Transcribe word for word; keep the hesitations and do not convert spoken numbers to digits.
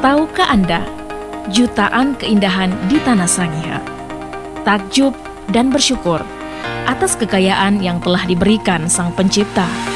Tahukah Anda, jutaan keindahan di Tanah Sangihe? Takjub dan bersyukur atas kekayaan yang telah diberikan Sang Pencipta.